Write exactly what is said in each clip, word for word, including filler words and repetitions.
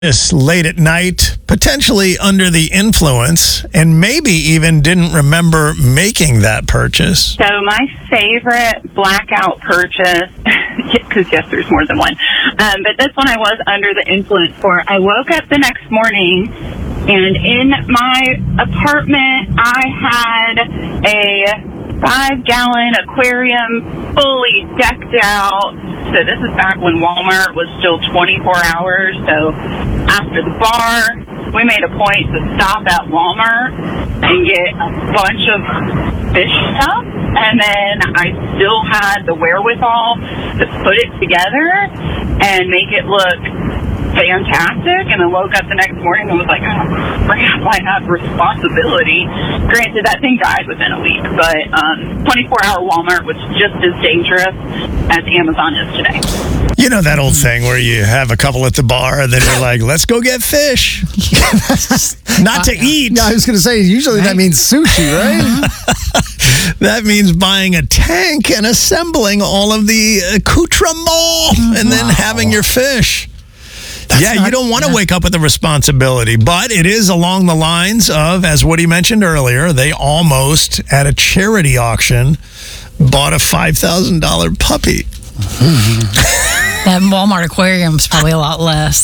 This late at night, potentially under the influence, and maybe even didn't remember making that purchase. So my favorite blackout purchase, because yes, there's more than one, um, but this one I was under the influence for. I woke up the next morning, and in my apartment, I had a five-gallon aquarium fully decked out. So this is back when Walmart was still twenty-four hours. So after the bar, we made a point to stop at Walmart and get a bunch of fish stuff. And then I still had the wherewithal to put it together and make it look fantastic. And then woke up the next morning and was like, oh crap, I have responsibility. Granted, that thing died within a week, but um, twenty-four hour Walmart was just as dangerous as Amazon is today. You know that old thing where you have a couple at the bar and then you're like, let's go get fish. Not to eat. Yeah, I was going to say, usually right? That means sushi, right? That means buying a tank and assembling all of the accoutrement mm, and then wow. having your fish. That's yeah, not, you don't want to yeah. wake up with a responsibility, but it is along the lines of, as Woody mentioned earlier, they almost, at a charity auction, bought a five thousand dollars puppy. That Walmart aquarium's probably a lot less.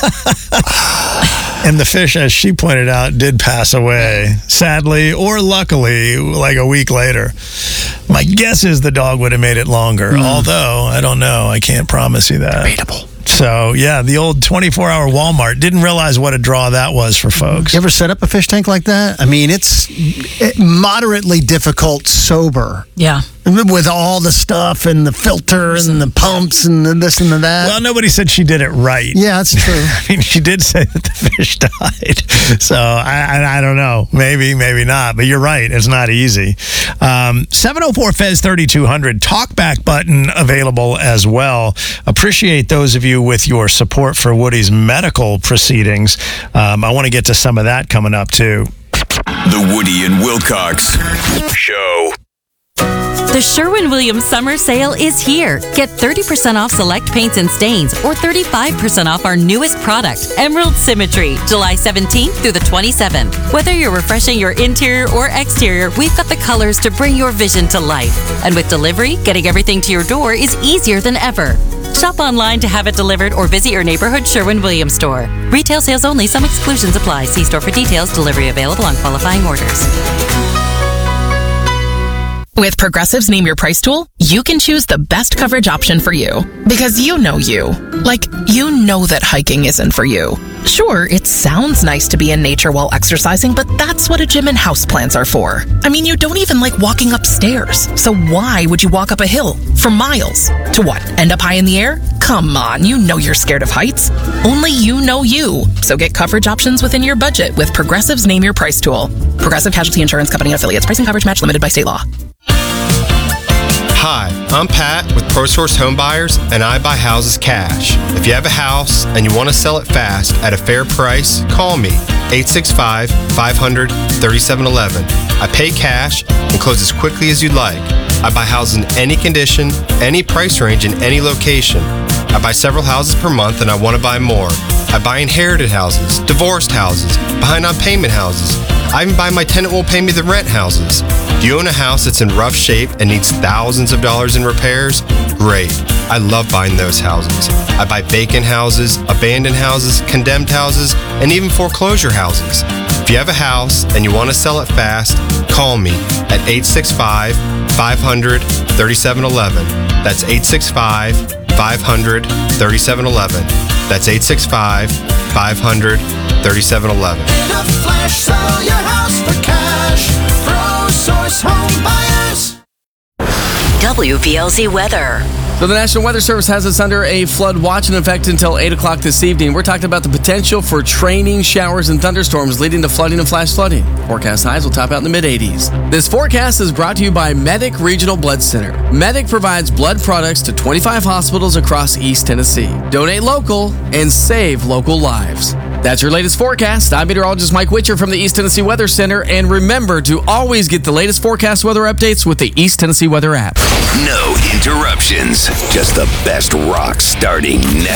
And the fish, as she pointed out, did pass away, sadly or luckily, like a week later. My guess is the dog would have made it longer, mm. although I don't know. I can't promise you that. Debatable. So, yeah, the old twenty-four hour Walmart. Didn't realize what a draw that was for folks. You ever set up a fish tank like that? I mean, it's it, moderately difficult sober. Yeah. With all the stuff and the filter and the pumps and the this and the that. Well, nobody said she did it right. Yeah, that's true. I mean, she did say that the fish died. So, I, I, I don't know. Maybe, maybe not. But you're right. It's not easy. Um, seven oh four F E Z thirty-two hundred. Talkback button available as well. Appreciate those of you with your support for Woody's medical proceedings. Um, I want to get to some of that coming up, too. The Woody and Wilcox Show. The Sherwin-Williams Summer Sale is here. Get thirty percent off select paints and stains or thirty-five percent off our newest product, Emerald Symmetry, July seventeenth through the twenty-seventh. Whether you're refreshing your interior or exterior, we've got the colors to bring your vision to life. And with delivery, getting everything to your door is easier than ever. Shop online to have it delivered or visit your neighborhood Sherwin-Williams store. Retail sales only. Some exclusions apply. See store for details. Delivery available on qualifying orders. With Progressive's Name Your Price tool, you can choose the best coverage option for you. Because you know you. Like, you know that hiking isn't for you. Sure, it sounds nice to be in nature while exercising, but that's what a gym and houseplants are for. I mean, you don't even like walking upstairs. So why would you walk up a hill for miles? To what, end up high in the air? Come on, you know you're scared of heights. Only you know you. So get coverage options within your budget with Progressive's Name Your Price tool. Progressive Casualty Insurance Company affiliates. Pricing coverage match limited by state law. Hi, I'm Pat with ProSource Home Buyers, and I buy houses cash. If you have a house and you want to sell it fast at a fair price, call me, eight six five, five hundred, thirty-seven eleven. I pay cash and close as quickly as you'd like. I buy houses in any condition, any price range, in any location. I buy several houses per month and I want to buy more. I buy inherited houses, divorced houses, behind on payment houses. I even buy my tenant won't pay me the rent houses. Do you own a house that's in rough shape and needs thousands of dollars in repairs? Great. I love buying those houses. I buy vacant houses, abandoned houses, condemned houses, and even foreclosure houses. If you have a house and you want to sell it fast, call me at eight six five, five hundred, thirty-seven eleven. That's eight six five, five hundred, thirty-seven eleven. That's eight six five, five hundred, thirty-seven eleven. In a flash, sell your house for cash. ProSource Home Buyers. W P L Z weather. So the National Weather Service has us under a flood watch in effect until eight o'clock this evening. We're talking about the potential for training showers and thunderstorms leading to flooding and flash flooding. Forecast highs will top out in the mid-eighties. This forecast is brought to you by Medic Regional Blood Center. Medic provides blood products to twenty-five hospitals across East Tennessee. Donate local and save local lives. That's your latest forecast. I'm meteorologist Mike Witcher from the East Tennessee Weather Center. And remember to always get the latest forecast weather updates with the East Tennessee Weather app. No interruptions. Just the best rock starting now.